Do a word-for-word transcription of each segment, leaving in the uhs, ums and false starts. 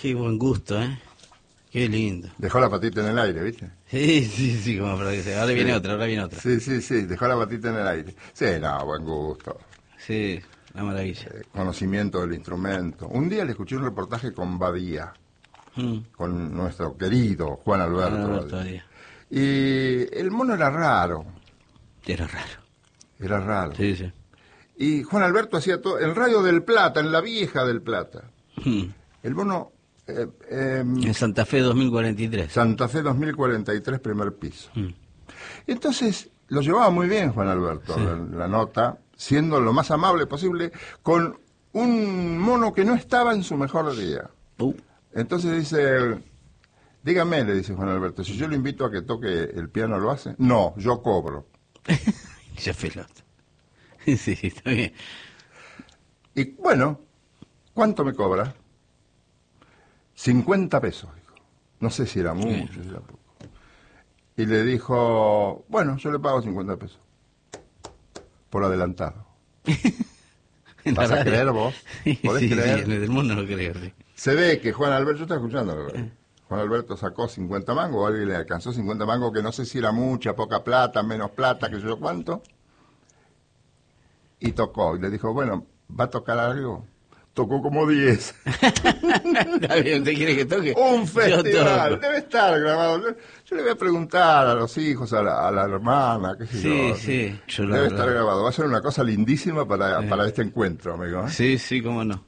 Qué buen gusto, ¿eh? Qué lindo. Dejó la patita en el aire, ¿viste? Sí, sí, sí, como para que se... Ahora viene Sí. otra, ahora viene otra. Sí, sí, sí, dejó la patita en el aire. Sí, no, buen gusto. Sí, una maravilla. Eh, conocimiento del instrumento. Un día le escuché un reportaje con Badía, Mm. con nuestro querido Juan Alberto. Ah, Badía. todavía. Y el mono era raro, Era raro. era raro. Sí, sí. Y Juan Alberto hacía todo, en Radio del Plata, en la vieja del Plata. Mm. El mono, eh, eh, En Santa Fe dos mil cuarenta y tres. Santa Fe dos mil cuarenta y tres, primer piso. Mm. Entonces, lo llevaba muy bien Juan Alberto, Sí. la, la nota, siendo lo más amable posible, con un mono que no estaba en su mejor día. Uh. Entonces dice, dígame, le dice Juan Alberto, si yo lo invito a que toque el piano, ¿lo hace? No, yo cobro. Ya pelota. Sí, está bien. Y bueno, ¿cuánto me cobra? cincuenta pesos, dijo. No sé si era mucho, si era poco. Y le dijo, bueno, yo le pago cincuenta pesos. Por adelantado. En ¿Vas la a radio. creer vos? ¿Podés Sí, creer? sí, en el del mundo no creo, sí. Se ve que Juan Alberto, yo estaba escuchando, ¿verdad? Juan Alberto sacó cincuenta mangos, o alguien le alcanzó cincuenta mangos, que no sé si era mucha, poca plata, menos plata, que yo cuánto. Y tocó, y le dijo, bueno, ¿va a tocar algo? Tocó como diez. Está bien, ¿usted quiere que toque? Un Yo festival, toco. debe estar grabado. Yo le voy a preguntar a los hijos, a la, a la hermana, qué sé Sí, yo. sí, yo la Debe verdad. estar grabado. Va a ser una cosa lindísima para, Sí. para este encuentro, amigo. ¿eh? Sí, sí, cómo no.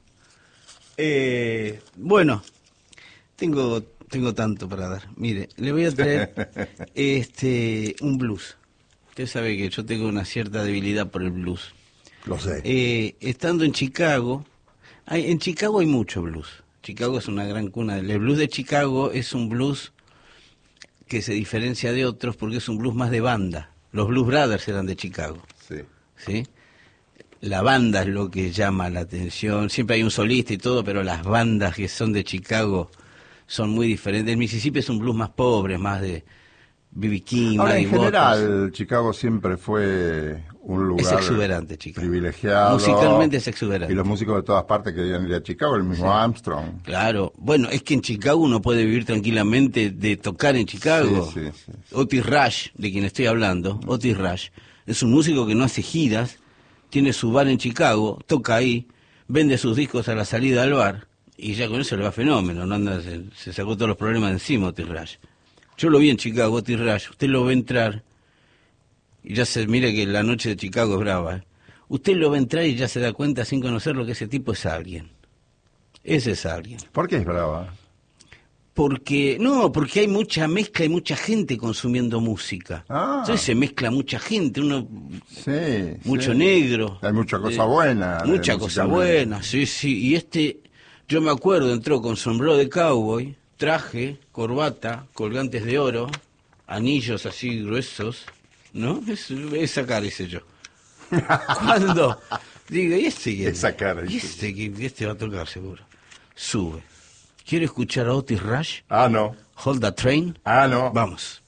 Eh, bueno, tengo tengo tanto para dar. Mire, le voy a traer este un blues. Usted sabe que yo tengo una cierta debilidad por el blues. Lo sé. Eh, estando en Chicago, hay, en Chicago hay mucho blues. Chicago es una gran cuna. El blues de Chicago es un blues que se diferencia de otros porque es un blues más de banda. Los Blues Brothers eran de Chicago, Sí. ¿sí? La banda es lo que llama la atención. Siempre hay un solista y todo, pero las bandas que son de Chicago son muy diferentes. El Mississippi es un blues más pobre, más de B B King, Ahora, Muddy en Waters. general, Chicago siempre fue un lugar Es exuberante, Chicago. privilegiado. Musicalmente es exuberante. Y los músicos de todas partes querían ir a Chicago, el mismo Sí. Armstrong. Claro, bueno, es que en Chicago uno puede vivir tranquilamente de tocar en Chicago. Sí, sí, sí. Otis Rush, de quien estoy hablando, Otis Rush, es un músico que no hace giras, tiene su bar en Chicago, toca ahí, vende sus discos a la salida del bar, y ya con eso le va fenómeno, no anda, se, se sacó todos los problemas de encima Otis Rush. Yo lo vi en Chicago, Otis Rush, usted lo ve entrar, y ya se mire que la noche de Chicago es brava, ¿eh? Usted lo ve entrar y ya se da cuenta sin conocerlo que ese tipo es alguien. Ese es alguien. ¿Por qué es brava? Porque, no, porque hay mucha mezcla y mucha gente consumiendo música. Ah. Entonces se mezcla mucha gente, uno, Sí. mucho sí. negro. Hay mucha cosa eh, buena. de Mucha cosa musicalmente. buena, sí, sí. Y este, yo me acuerdo, entró con sombrero de cowboy, traje, corbata, colgantes de oro, anillos así gruesos, ¿no? Es, esa cara hice yo. Cuando digo, ¿y este quién es? Esa cara ¿Y hice este, quién? Este va a tocar seguro? Sube. ¿Quiere escuchar a Otis Rush? Ah, no. Hold the Train. Ah, no. Vamos.